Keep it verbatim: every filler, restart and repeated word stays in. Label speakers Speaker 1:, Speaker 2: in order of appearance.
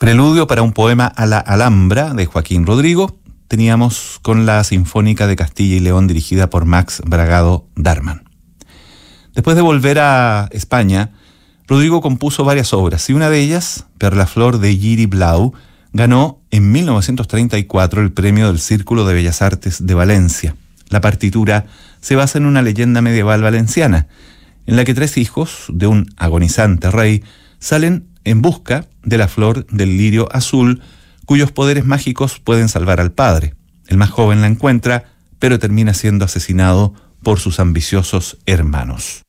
Speaker 1: Preludio para un poema a la Alhambra de Joaquín Rodrigo. Teníamos con la Sinfónica de Castilla y León dirigida por Max Bragado Darman. Después de volver a España, Rodrigo compuso varias obras y una de ellas, Per la flor de Lliri Blau, ganó en mil novecientos treinta y cuatro el premio del Círculo de Bellas Artes de Valencia. La partitura se basa en una leyenda medieval valenciana, en la que tres hijos de un agonizante rey salen en busca de la flor del lirio azul, cuyos poderes mágicos pueden salvar al padre. El más joven la encuentra, pero termina siendo asesinado por sus ambiciosos hermanos.